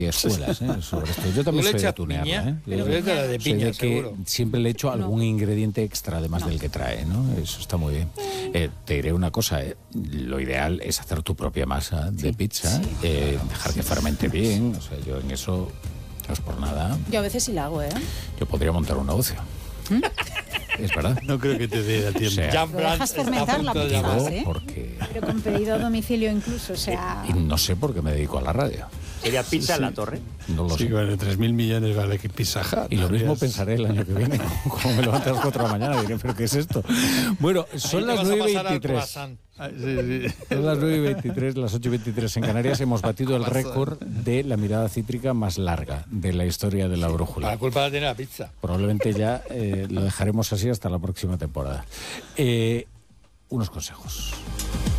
escuelas, sobre esto. Yo también soy de tunearla, Pero es de la de piña, soy de que seguro. siempre le echo algún ingrediente extra además del que trae, ¿no? Eso está muy bien. Te diré una cosa, lo ideal es hacer tu propia masa de pizza, dejar que fermente bien, o sea, yo en eso no es por nada. Yo a veces sí la hago, ¿eh? Yo podría montar un negocio. Es verdad. No creo que te dé el tiempo. O sea, Jan Lo Brandt dejas está a fermentar la punto de pizza, llamar. ¿eh? porque... Pero con pedido a domicilio incluso, o sea... Y no sé por qué me dedico a la radio. ¿Sería pizza en la torre? No lo Sí, sé. bueno, 3.000 millones vale que Pizza Hut. Y lo mismo Podrías- pensaré el año que viene, como me levanté a las 4 de la mañana y diré, ¿pero qué es esto? Bueno, son las 9:23. Son las 9:23, las 8:23 en Canarias. Hemos batido el récord de la mirada cítrica más larga de la historia de la brújula. La culpa la tiene la pizza. Probablemente ya lo dejaremos así hasta la próxima temporada. Unos consejos.